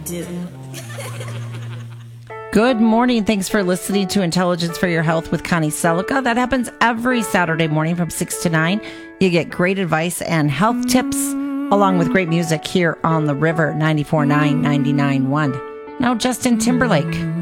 do. Good morning. Thanks for listening to Intelligence for Your Health with Connie Selica. That happens every Saturday morning from 6 to 9. You get great advice and health tips along with great music here on the River 94.9, 99.1. Now, Justin Timberlake.